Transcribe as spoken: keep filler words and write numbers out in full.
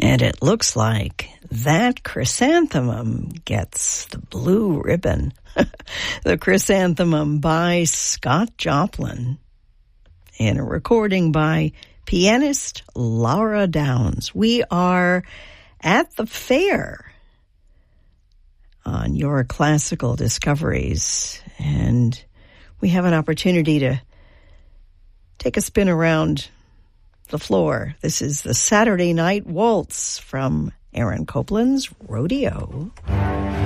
And it looks like that chrysanthemum gets the blue ribbon. The Chrysanthemum by Scott Joplin, in a recording by pianist Laura Downs. We are at the fair on Your Classical Discoveries, and we have an opportunity to take a spin around the floor. This is the Saturday Night Waltz from Aaron Copland's Rodeo.